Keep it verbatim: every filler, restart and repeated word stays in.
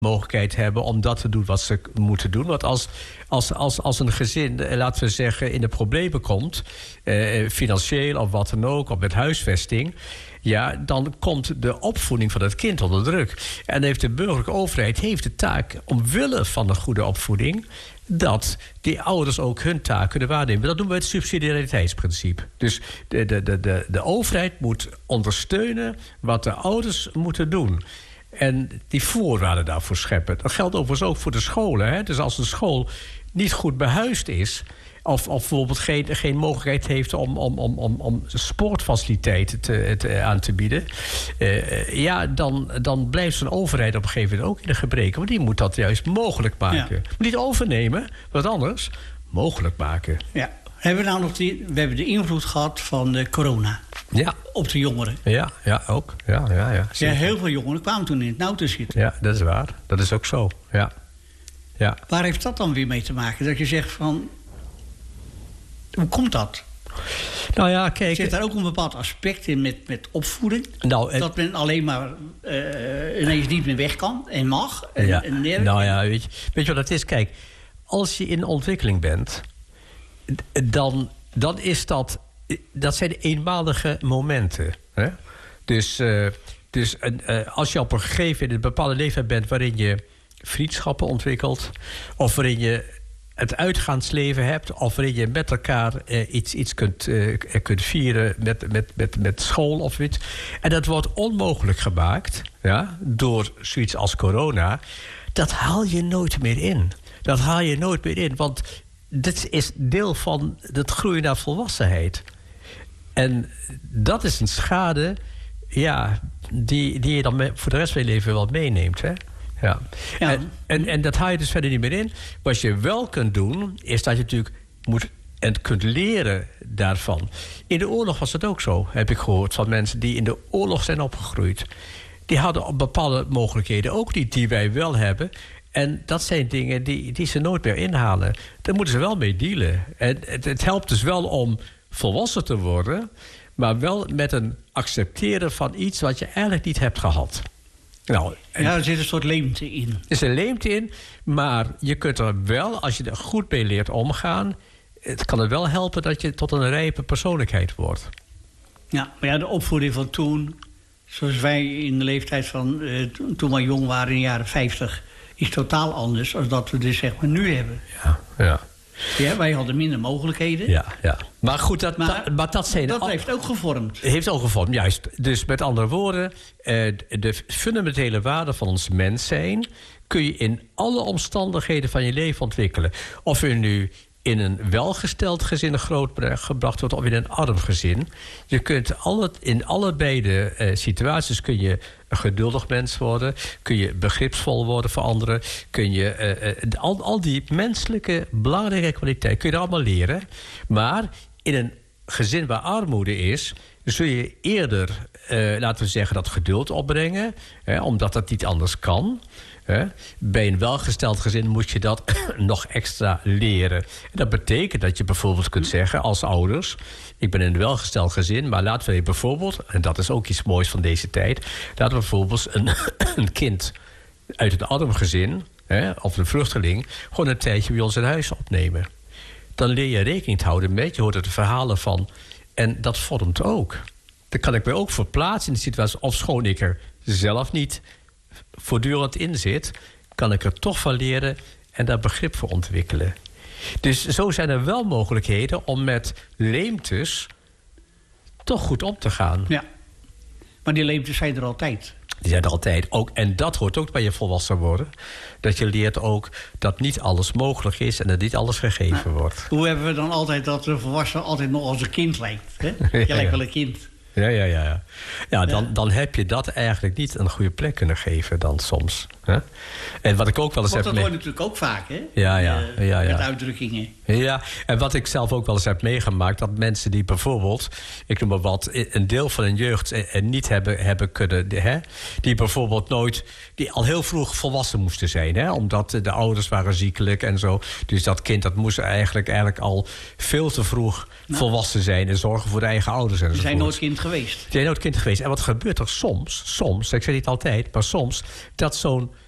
mogelijkheid hebben om dat te doen wat ze moeten doen. Want als, als, als, als een gezin, laten we zeggen, in de problemen komt, eh, financieel of wat dan ook, of met huisvesting, ja, dan komt de opvoeding van het kind onder druk. En heeft de burgerlijke overheid heeft de taak, omwille van een goede opvoeding, dat die ouders ook hun taak kunnen waarnemen. Dat doen we het subsidiariteitsprincipe. Dus de, de, de, de, de overheid moet ondersteunen wat de ouders moeten doen. En die voorwaarden daarvoor scheppen. Dat geldt overigens ook voor de scholen. Hè? Dus als een school niet goed behuisd is, Of, of bijvoorbeeld geen, geen mogelijkheid heeft om, om, om, om, om sportfaciliteiten te, te, aan te bieden, Uh, ja, dan, dan blijft zo'n overheid op een gegeven moment ook in de gebreken. Want die moet dat juist mogelijk maken. Ja. Niet overnemen, wat anders. Mogelijk maken. Ja. Hebben we nou nog die, we hebben de invloed gehad van de corona. Ja. Op de jongeren. Ja, ja ook. Ja, ja, ja, ja, heel veel jongeren kwamen toen in het nauw te zitten. Ja, dat is waar. Dat is ook zo. Ja. Ja. Waar heeft dat dan weer mee te maken? Dat je zegt van, hoe komt dat? Nou ja, kijk, zit daar ook een bepaald aspect in met, met opvoeding? Nou, dat men alleen maar uh, ineens niet meer weg kan en mag? En, ja. en nergens. Nou ja, weet je, weet je wat het is? Kijk, als je in ontwikkeling bent, dan, dan is dat, dat zijn eenmalige momenten. Hè? Dus, uh, dus uh, als je op een gegeven moment in een bepaalde leeftijd bent waarin je vriendschappen ontwikkelt, of waarin je het uitgaansleven hebt, of waarin je met elkaar uh, iets, iets kunt, uh, kunt vieren met, met, met, met school of iets. En dat wordt onmogelijk gemaakt, ja, door zoiets als corona. Dat haal je nooit meer in. Dat haal je nooit meer in, want dit is deel van het groeien naar volwassenheid. En dat is een schade, ja, die, die je dan me, voor de rest van je leven wel meeneemt, hè. Ja. Ja. En, en, en dat haal je dus verder niet meer in. Wat je wel kunt doen, is dat je natuurlijk moet en kunt leren daarvan. In de oorlog was het ook zo, heb ik gehoord, van mensen die in de oorlog zijn opgegroeid. Die hadden bepaalde mogelijkheden ook niet, die wij wel hebben. En dat zijn dingen die, die ze nooit meer inhalen. Daar moeten ze wel mee dealen. En het, het helpt dus wel om volwassen te worden, maar wel met een accepteren van iets wat je eigenlijk niet hebt gehad. Nou, ja, er zit een soort leemte in. Er is een leemte in, maar je kunt er wel, als je er goed mee leert omgaan, het kan er wel helpen dat je tot een rijpe persoonlijkheid wordt. Ja, maar ja, de opvoeding van toen, zoals wij in de leeftijd van uh, toen we jong waren in de jaren vijftig, is totaal anders dan dat we dit zeg maar nu hebben. Ja, ja. Ja, wij hadden minder mogelijkheden. Ja, ja. Maar goed, dat, maar, dat, maar dat, zijn dat al, heeft ook gevormd. Heeft ook gevormd, juist. Dus met andere woorden, eh, de fundamentele waarde van ons mens zijn kun je in alle omstandigheden van je leven ontwikkelen. Of je nu in een welgesteld gezin grootgebracht wordt of in een arm gezin. Je kunt alle, in allebei de uh, situaties kun je een geduldig mens worden, kun je begripsvol worden voor anderen, kun je uh, uh, al, al die menselijke belangrijke kwaliteiten kun je er allemaal leren. Maar in een gezin waar armoede is, zul je eerder, uh, laten we zeggen, dat geduld opbrengen, hè, omdat dat niet anders kan. He? Bij een welgesteld gezin moet je dat nog extra leren. En dat betekent dat je bijvoorbeeld kunt zeggen als ouders, ik ben in een welgesteld gezin, maar laten we bijvoorbeeld, en dat is ook iets moois van deze tijd, laten we bijvoorbeeld een, een kind uit een arm gezin, he, of een vluchteling, gewoon een tijdje bij ons in huis opnemen. Dan leer je rekening te houden met, je hoort er de verhalen van, en dat vormt ook. Dan kan ik me ook verplaatsen in de situatie, ofschoon ik er zelf niet voortdurend in zit, kan ik er toch van leren en daar begrip voor ontwikkelen. Dus zo zijn er wel mogelijkheden om met leemtes toch goed om te gaan. Ja, maar die leemtes zijn er altijd. Die zijn er altijd. Ook, en dat hoort ook bij je volwassen worden. Dat je leert ook dat niet alles mogelijk is en dat niet alles gegeven nou, wordt. Hoe hebben we dan altijd dat de volwassene altijd nog als een kind lijkt? Hè? Je ja, lijkt ja. wel een kind. Ja, ja, ja. ja. ja, dan, ja. dan heb je dat eigenlijk niet een goede plek kunnen geven dan soms. Hè? En wat ik ook wel eens Want heb... dat hoort natuurlijk ook vaak, hè? Ja, ja, uh, ja, ja. Met uitdrukkingen. Ja, en wat ik zelf ook wel eens heb meegemaakt, dat mensen die bijvoorbeeld, ik noem maar wat, een deel van hun jeugd niet hebben, hebben kunnen, hè, die bijvoorbeeld nooit, die al heel vroeg volwassen moesten zijn, hè, omdat de ouders waren ziekelijk en zo. Dus dat kind dat moest eigenlijk, eigenlijk al veel te vroeg nou, volwassen zijn en zorgen voor de eigen ouders en zo. Die zijn nooit kind geweest. Die zijn nooit kind geweest. En wat gebeurt er soms, soms, ik zeg niet altijd, maar soms, dat zo'n